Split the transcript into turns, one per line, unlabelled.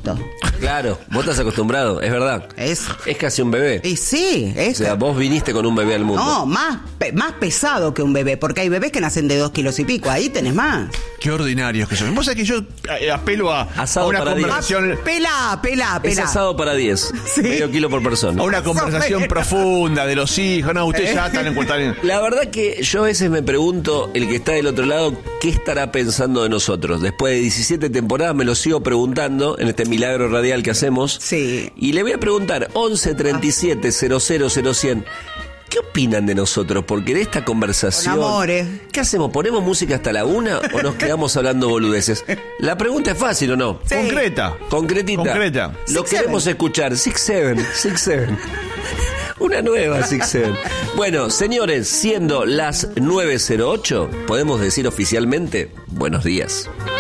chiquito.
Claro, vos estás acostumbrado, es verdad.
Eso.
Es casi un bebé.
Y sí,
O sea, vos viniste con un bebé al mundo.
No, más pesado que un bebé, porque hay bebés que nacen de 2 kilos y pico, ahí tenés más.
Qué ordinarios que son. Vos sabés que yo apelo a una
para
conversación...
Pelá.
Es asado para 10,
Sí.
medio kilo por persona.
A una conversación profunda de los hijos. No, ustedes ya están en cuenta.
La verdad que yo a veces me pregunto, el que está del otro lado, ¿qué estará pensando de nosotros? Después de 17 temporadas me lo sigo preguntando en este milagro radial que hacemos.
Sí.
Y le voy a preguntar, 11 37 000 100, ¿qué opinan de nosotros? Porque de esta conversación...
Con amores.
¿Qué hacemos? ¿Ponemos música hasta la 1 o nos quedamos hablando boludeces? La pregunta es fácil, ¿o no?
Sí.
Concretita.
Lo queremos escuchar. 6-7. Una nueva 6-7. Bueno, señores, siendo las 9:08, podemos decir oficialmente buenos días.